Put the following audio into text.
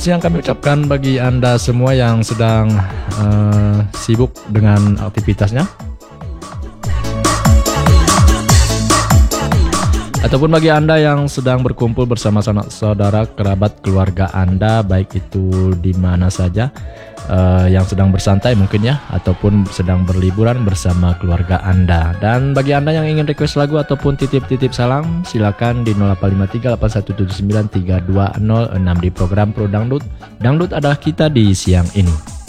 Siang kami ucapkan bagi Anda semua yang sedang sibuk dengan aktivitasnya, ataupun bagi Anda yang sedang berkumpul bersama sanak saudara, kerabat, keluarga Anda, baik itu di mana saja, yang sedang bersantai mungkin ya, ataupun sedang berliburan bersama keluarga Anda. Dan bagi Anda yang ingin request lagu ataupun titip-titip salam, silakan di 085381793206 di program Pro Dangdut. Dangdut adalah kita di siang ini.